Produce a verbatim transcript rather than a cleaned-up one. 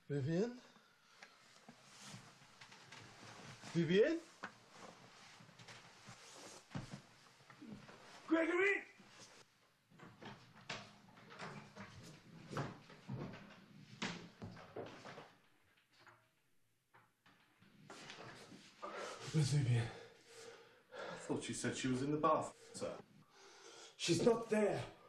Vivian? Vivian? Gregory! Where's Vivian? I thought you said she was in the bath, sir. She's not there.